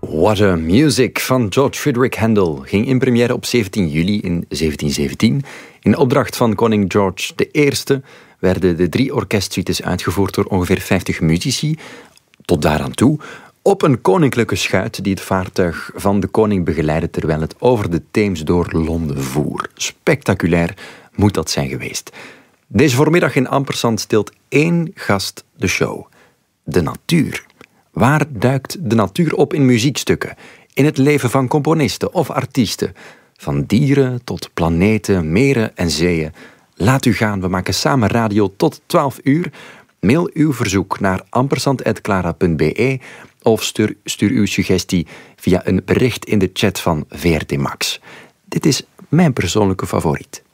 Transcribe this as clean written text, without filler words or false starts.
What a Music van George Frederick Handel ging in première op 17 juli in 1717. In opdracht van koning George I werden de 3 orkestsuites uitgevoerd door ongeveer 50 muzici, tot daaraan toe, op een koninklijke schuit die het vaartuig van de koning begeleidde terwijl het over de Theems door Londen voer. Spectaculair moet dat zijn geweest. Deze voormiddag in Ampersand stilt 1 gast de show. De natuur. Waar duikt de natuur op in muziekstukken? In het leven van componisten of artiesten? Van dieren tot planeten, meren en zeeën. Laat u gaan, we maken samen radio tot 12 uur. Mail uw verzoek naar ampersand@clara.be of stuur uw suggestie via een bericht in de chat van VRT Max. Dit is mijn persoonlijke favoriet.